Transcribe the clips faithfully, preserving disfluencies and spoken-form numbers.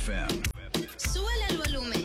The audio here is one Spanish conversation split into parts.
Súbele al volumen.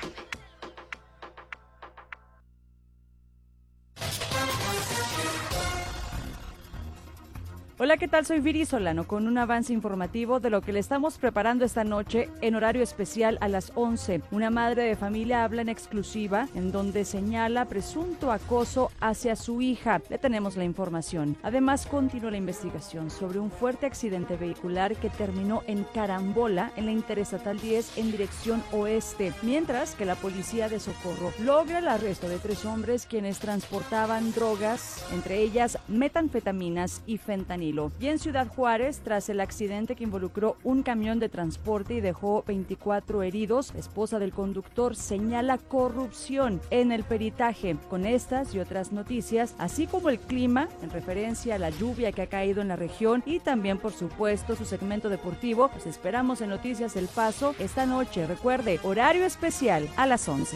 Hola, ¿qué tal? Soy Viri Solano con un avance informativo de lo que le estamos preparando esta noche en horario especial a las once. Una madre de familia habla en exclusiva en donde señala presunto acoso hacia su hija. Le tenemos la información. Además, continúa la investigación sobre un fuerte accidente vehicular que terminó en carambola en la Interestatal diez en dirección oeste, mientras que la policía de Socorro logra el arresto de tres hombres quienes transportaban drogas, entre ellas metanfetaminas y fentanilo. Y en Ciudad Juárez, tras el accidente que involucró un camión de transporte y dejó veinticuatro heridos, la esposa del conductor señala corrupción en el peritaje. Con estas y otras noticias, así como el clima, en referencia a la lluvia que ha caído en la región y también, por supuesto, su segmento deportivo, los esperamos en Noticias El Paso esta noche. Recuerde, horario especial a las once.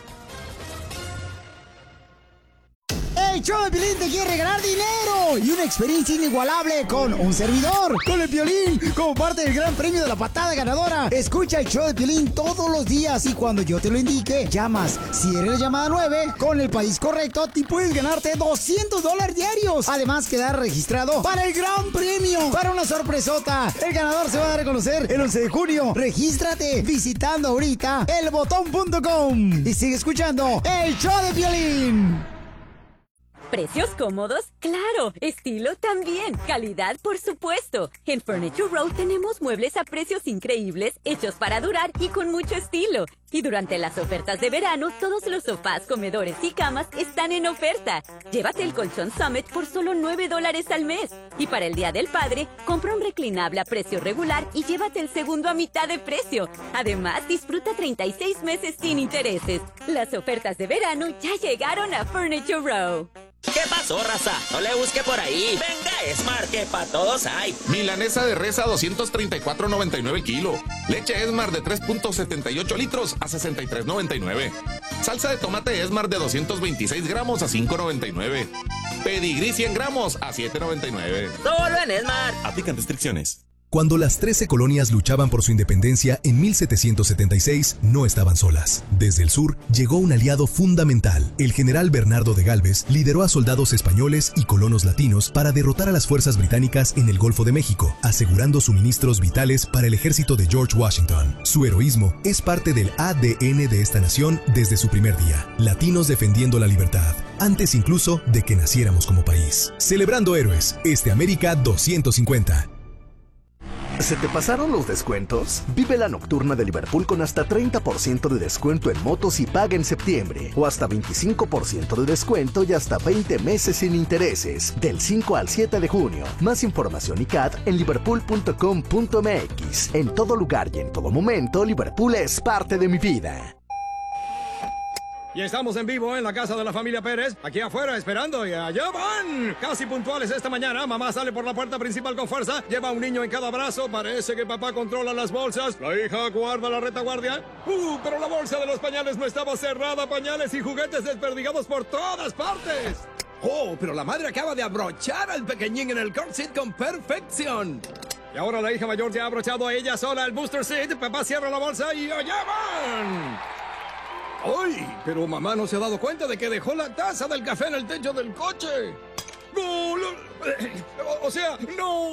El show de Piolín te quiere regalar dinero y una experiencia inigualable con un servidor, con el Piolín, como parte del gran premio de la patada ganadora. Escucha el show de Piolín todos los días y cuando yo te lo indique, llamas. Si eres la llamada nueve, con el país correcto, te puedes ganarte doscientos dólares diarios. Además, quedar registrado para el gran premio, para una sorpresota. El ganador se va a dar a conocer el once de junio. Regístrate visitando ahorita el botón punto com y sigue escuchando el show de Piolín. ¿Precios cómodos? ¡Claro! ¿Estilo también! ¡Calidad, por supuesto! En Furniture Row tenemos muebles a precios increíbles, hechos para durar y con mucho estilo. Y durante las ofertas de verano, todos los sofás, comedores y camas están en oferta. Llévate el colchón Summit por solo nueve dólares al mes. Y para el Día del Padre, compra un reclinable a precio regular y llévate el segundo a mitad de precio. Además, disfruta treinta y seis meses sin intereses. Las ofertas de verano ya llegaron a Furniture Row. ¿Qué pasó, raza? No le busque por ahí. Venga, Esmar, que pa' todos hay. Milanesa de res a doscientos treinta y cuatro noventa y nueve el kilo. Leche Esmar de tres punto setenta y ocho litros a sesenta y tres noventa y nueve. Salsa de tomate Esmar de doscientos veintiséis gramos a cinco noventa y nueve. Pedigrí cien gramos a siete noventa y nueve. Solo en Esmar. Aplican restricciones. Cuando las trece colonias luchaban por su independencia en mil setecientos setenta y seis, no estaban solas. Desde el sur llegó un aliado fundamental. El general Bernardo de Gálvez lideró a soldados españoles y colonos latinos para derrotar a las fuerzas británicas en el Golfo de México, asegurando suministros vitales para el ejército de George Washington. Su heroísmo es parte del A D N de esta nación desde su primer día. Latinos defendiendo la libertad, antes incluso de que naciéramos como país. Celebrando héroes, este América doscientos cincuenta. ¿Se te pasaron los descuentos? Vive la nocturna de Liverpool con hasta treinta por ciento de descuento en motos y paga en septiembre. O hasta veinticinco por ciento de descuento y hasta veinte meses sin intereses. Del cinco al siete de junio. Más información y C A T en liverpool punto com punto m x. En todo lugar y en todo momento, Liverpool es parte de mi vida. Y estamos en vivo en la casa de la familia Pérez, aquí afuera esperando y allá van. Casi puntuales esta mañana, mamá sale por la puerta principal con fuerza, lleva a un niño en cada brazo, parece que papá controla las bolsas, la hija guarda la retaguardia. Uh, pero la bolsa de los pañales no estaba cerrada, pañales y juguetes desperdigados por todas partes. Oh, pero la madre acaba de abrochar al pequeñín en el car seat con perfección. Y ahora la hija mayor ya ha abrochado a ella sola el booster seat, papá cierra la bolsa y allá van. ¡Ay! Pero mamá no se ha dado cuenta de que dejó la taza del café en el techo del coche. ¡No! O sea, ¡no!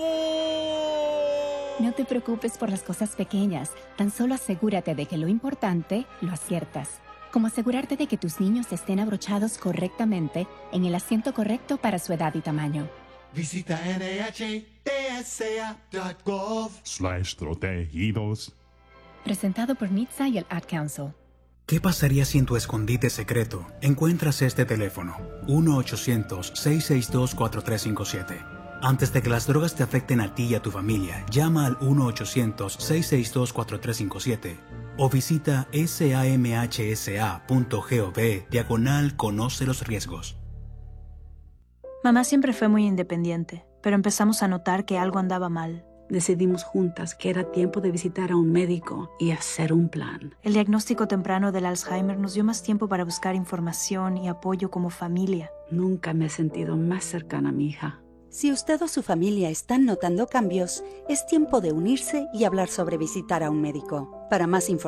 No te preocupes por las cosas pequeñas. Tan solo asegúrate de que lo importante lo aciertas. Como asegurarte de que tus niños estén abrochados correctamente en el asiento correcto para su edad y tamaño. Visita N H T S A punto gov slash protegidos. Presentado por N H T S A y el Ad Council. ¿Qué pasaría si en tu escondite secreto encuentras este teléfono? uno ochocientos, seiscientos sesenta y dos, cuatro tres cinco siete. Antes de que las drogas te afecten a ti y a tu familia, llama al uno ochocientos, seiscientos sesenta y dos, cuatro tres cinco siete o visita samhsa punto gov diagonal conoce los riesgos. Mamá siempre fue muy independiente, pero empezamos a notar que algo andaba mal. Decidimos juntas que era tiempo de visitar a un médico y hacer un plan. El diagnóstico temprano del Alzheimer nos dio más tiempo para buscar información y apoyo como familia. Nunca me he sentido más cercana a mi hija. Si usted o su familia están notando cambios, es tiempo de unirse y hablar sobre visitar a un médico. Para más información,